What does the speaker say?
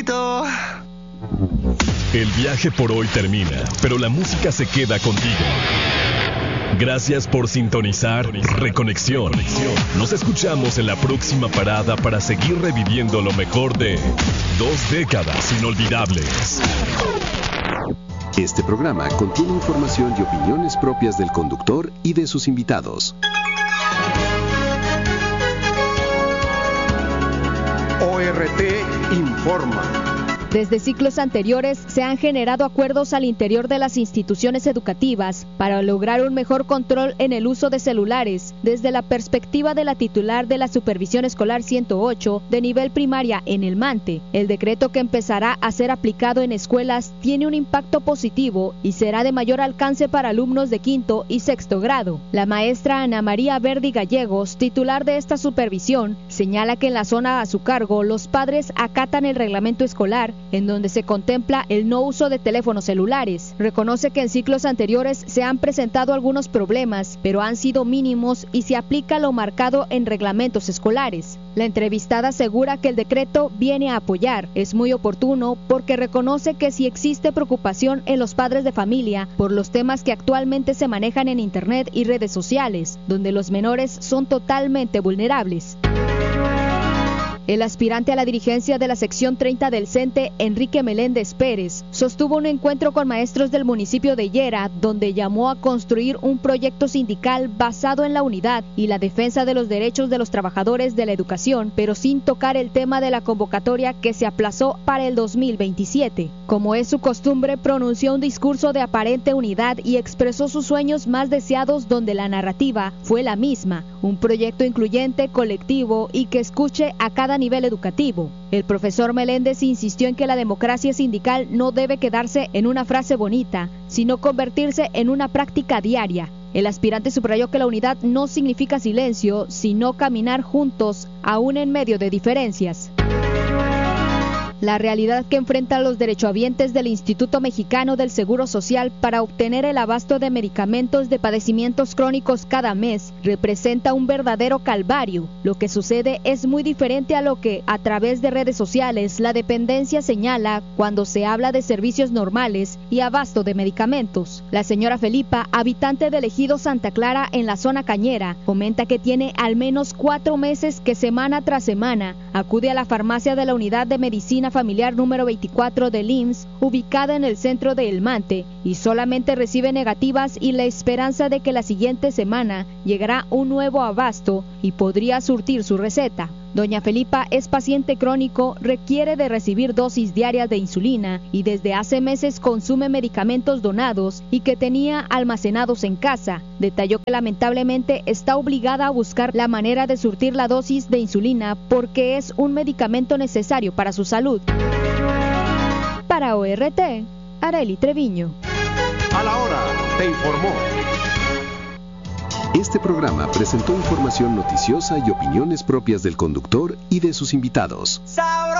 Cafecito. El viaje por hoy termina, pero la música se queda contigo. Gracias por sintonizar Reconexión. Nos escuchamos en la próxima parada para seguir reviviendo lo mejor de 2 décadas inolvidables. Este programa contiene información y opiniones propias del conductor y de sus invitados. ORT informa. Desde ciclos anteriores se han generado acuerdos al interior de las instituciones educativas para lograr un mejor control en el uso de celulares desde la perspectiva de la titular de la Supervisión Escolar 108 de nivel primaria en el MANTE. El decreto que empezará a ser aplicado en escuelas tiene un impacto positivo y será de mayor alcance para alumnos de quinto y sexto grado. La maestra Ana María Verdi Gallegos, titular de esta supervisión, señala que en la zona a su cargo los padres acatan el reglamento escolar en donde se contempla el no uso de teléfonos celulares. Reconoce que en ciclos anteriores se han presentado algunos problemas, pero han sido mínimos y se aplica lo marcado en reglamentos escolares. La entrevistada asegura que el decreto viene a apoyar. Es muy oportuno porque reconoce que si existe preocupación en los padres de familia por los temas que actualmente se manejan en Internet y redes sociales, donde los menores son totalmente vulnerables. El aspirante a la dirigencia de la sección 30 del CENTE, Enrique Meléndez Pérez, sostuvo un encuentro con maestros del municipio de Llera, donde llamó a construir un proyecto sindical basado en la unidad y la defensa de los derechos de los trabajadores de la educación, pero sin tocar el tema de la convocatoria que se aplazó para el 2027. Como es su costumbre, pronunció un discurso de aparente unidad y expresó sus sueños más deseados, donde la narrativa fue la misma: un proyecto incluyente, colectivo y que escuche a cada nivel educativo. El profesor Meléndez insistió en que la democracia sindical no debe quedarse en una frase bonita, sino convertirse en una práctica diaria. El aspirante subrayó que la unidad no significa silencio, sino caminar juntos, aún en medio de diferencias. La realidad que enfrentan los derechohabientes del Instituto Mexicano del Seguro Social para obtener el abasto de medicamentos de padecimientos crónicos cada mes representa un verdadero calvario. Lo que sucede es muy diferente a lo que, a través de redes sociales, la dependencia señala cuando se habla de servicios normales y abasto de medicamentos. La señora Felipa, habitante del ejido Santa Clara en la zona cañera, comenta que tiene al menos 4 meses que semana tras semana acude a la farmacia de la Unidad de Medicina Familiar número 24 del IMSS, ubicada en el centro de El Mante, y solamente recibe negativas y la esperanza de que la siguiente semana llegará un nuevo abasto y podría surtir su receta. Doña Felipa es paciente crónico, requiere de recibir dosis diarias de insulina y desde hace meses consume medicamentos donados y que tenía almacenados en casa. Detalló que lamentablemente está obligada a buscar la manera de surtir la dosis de insulina porque es un medicamento necesario para su salud. Para ORT, Arely Treviño. A la hora, te informó. Este programa presentó información noticiosa y opiniones propias del conductor y de sus invitados. ¡Sabroso!